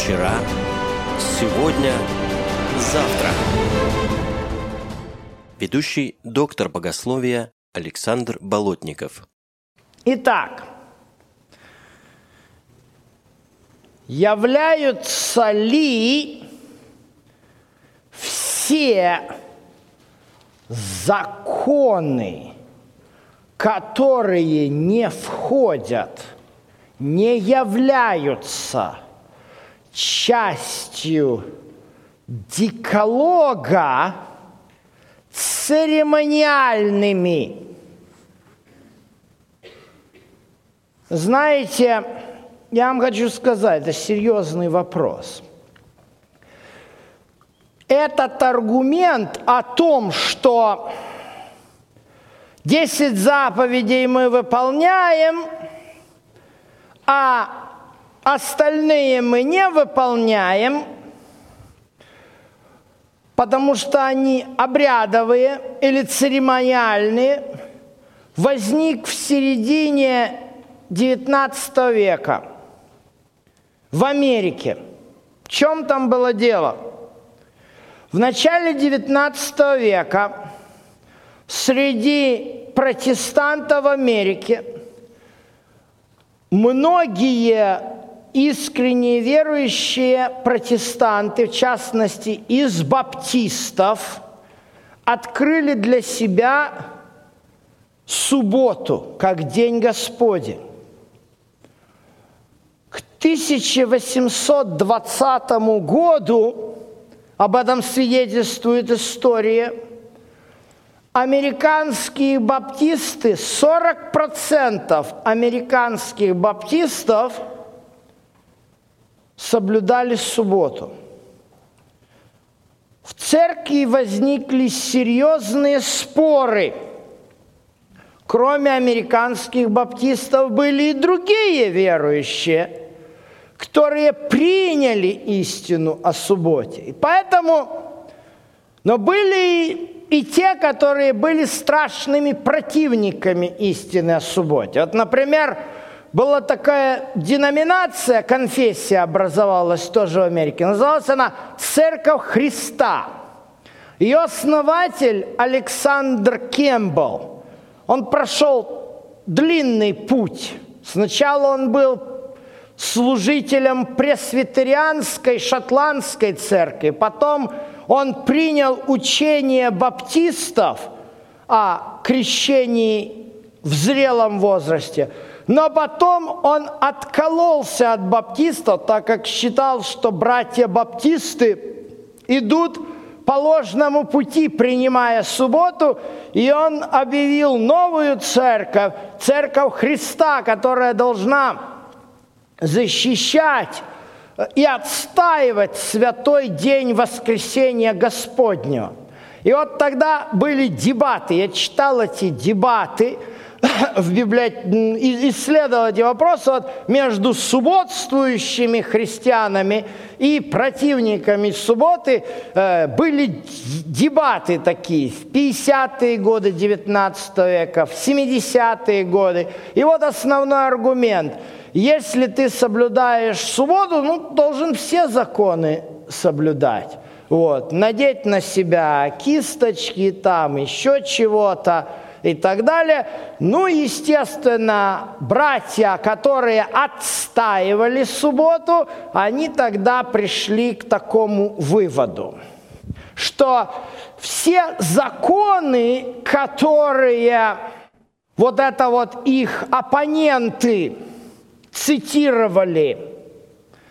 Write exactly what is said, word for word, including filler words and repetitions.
вчера, сегодня, завтра. Ведущий доктор богословия Александр Болотников. Итак, являются ли все законы, которые не входят, не являются частью декалога, церемониальными? Знаете, я вам хочу сказать, это серьезный вопрос. Этот аргумент о том, что десять заповедей мы выполняем, а остальные мы не выполняем, потому что они обрядовые или церемониальные, возник в середине девятнадцатого века в Америке. В чем там было дело? В начале девятнадцатого века среди протестантов в Америке многие искренне верующие протестанты, в частности из баптистов, открыли для себя субботу как День Господень. К тысяча восемьсот двадцатому году, об этом свидетельствует история, американские баптисты, сорок процентов американских баптистов соблюдали субботу. В церкви возникли серьезные споры. Кроме американских баптистов были и другие верующие, которые приняли истину о субботе. И поэтому, но были и те, которые были страшными противниками истины о субботе. Вот, например, была такая деноминация, конфессия образовалась тоже в Америке. Называлась она «Церковь Христа». Ее основатель Александр Кемпбелл. Он прошел длинный путь. Сначала он был служителем пресвитерианской шотландской церкви, потом он принял учение баптистов о крещении в зрелом возрасте, но потом он откололся от баптистов, так как считал, что братья-баптисты идут по ложному пути, принимая субботу, и он объявил новую церковь, церковь Христа, которая должна защищать и отстаивать святой день воскресения Господнего. И вот тогда были дебаты. Я читал эти дебаты в библиотеке, исследовал эти вопросы вот, между субботствующими христианами и противниками субботы. Э, были дебаты такие в пятидесятые годы девятнадцатого века, в семидесятые годы. И вот основной аргумент. Если ты соблюдаешь субботу, ну, должен все законы соблюдать. Вот, надеть на себя кисточки, там еще чего-то и так далее. Ну, естественно, братья, которые отстаивали субботу, они тогда пришли к такому выводу, что все законы, которые вот это вот их оппоненты цитировали